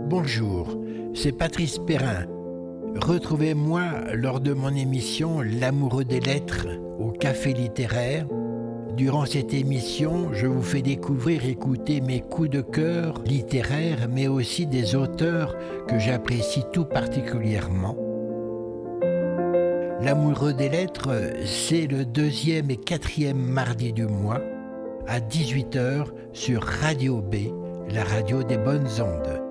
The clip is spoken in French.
Bonjour, c'est Patrice Perrin. Retrouvez-moi lors de mon émission L'amoureux des lettres au Café littéraire. Durant cette émission, je vous fais découvrir et écouter mes coups de cœur littéraires, mais aussi des auteurs que j'apprécie tout particulièrement. L'amoureux des lettres, c'est le 2e et 4e mardi du mois, à 18h sur Radio B, la radio des bonnes ondes.